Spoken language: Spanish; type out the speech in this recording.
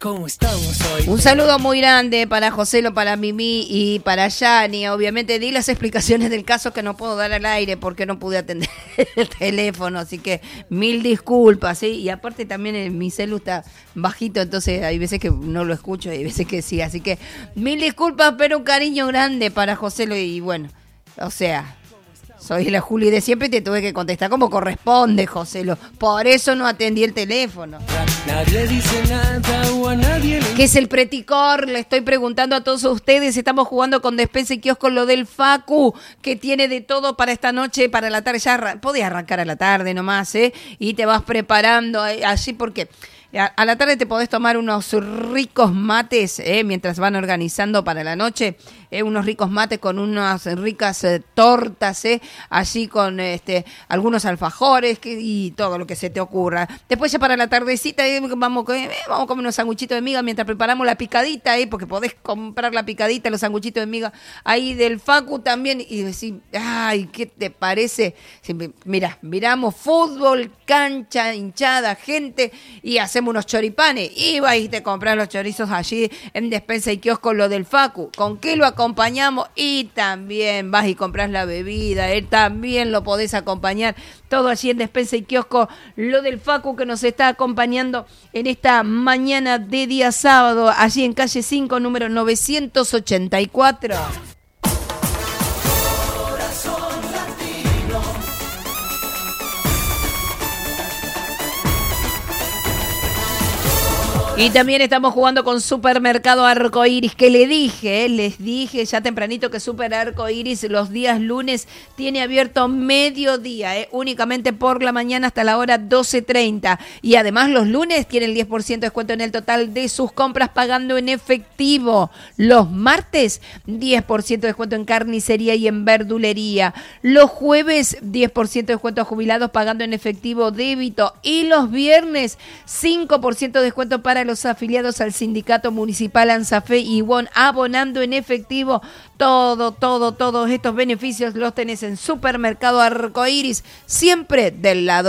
¿Cómo estamos hoy? Un saludo muy grande para Joselo, para Mimi y para Yani. Obviamente di las explicaciones del caso que no puedo dar al aire porque no pude atender el teléfono, así que mil disculpas, ¿sí? Y aparte también mi celu está bajito, entonces hay veces que no lo escucho y hay veces que sí, así que mil disculpas, pero un cariño grande para Joselo y bueno, o sea... Soy la Juli de siempre y te tuve que contestar como corresponde, Joselo. Por eso no atendí el teléfono. Nadie dice nada o a nadie le... ¿Qué es el preticor? Le estoy preguntando a todos ustedes. Estamos jugando con Despensa y Kiosco lo del Facu, que tiene de todo para esta noche, para la tarde. Ya podés arrancar a la tarde nomás, ¿eh? Y te vas preparando allí porque... A la tarde te podés tomar unos ricos mates, mientras van organizando para la noche, unos ricos mates con unas ricas tortas, allí con algunos alfajores y todo lo que se te ocurra. Después ya para la tardecita vamos a comer unos sanguchitos de miga mientras preparamos la picadita, porque podés comprar la picadita, los sanguchitos de miga ahí del Facu también y decir, ay, ¿qué te parece? Mira, miramos fútbol, cancha, hinchada, gente y hacemos unos choripanes, y vas y te compras los chorizos allí en Despensa y Kiosco lo del Facu. ¿Con qué lo acompañamos? Y también vas y compras la bebida, también lo podés acompañar, todo allí en Despensa y Kiosco lo del Facu, que nos está acompañando en esta mañana de día sábado, allí en calle 5, número 984. Y también estamos jugando con Supermercado Arcoiris, que les dije ya tempranito que Super Arcoiris los días lunes tiene abierto mediodía, únicamente por la mañana hasta la hora 12:30. Y además los lunes tienen 10% de descuento en el total de sus compras pagando en efectivo. Los martes, 10% de descuento en carnicería y en verdulería. Los jueves, 10% de descuento a jubilados pagando en efectivo débito. Y los viernes, 5% de descuento para los afiliados al Sindicato Municipal ANSAFE y WON, abonando en efectivo. Todos estos beneficios los tenés en Supermercado Arcoiris, siempre del lado